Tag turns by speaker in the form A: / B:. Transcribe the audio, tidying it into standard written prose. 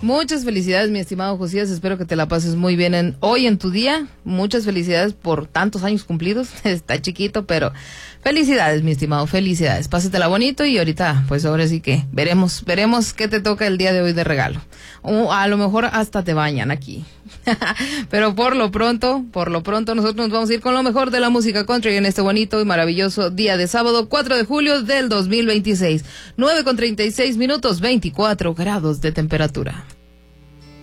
A: Muchas felicidades, mi estimado Josías. Espero que te la pases muy bien hoy en tu día. Muchas felicidades por tantos años cumplidos. Está chiquito, pero felicidades, mi estimado. Felicidades. Pásatela bonito y ahorita, pues ahora sí que veremos qué te toca el día de hoy de regalo. O a lo mejor hasta te bañan aquí. Pero por lo pronto, nosotros nos vamos a ir con lo mejor de la música country en este bonito y maravilloso día de sábado, 4 de julio del 2026. 9:36 minutos, 24 grados de temperatura.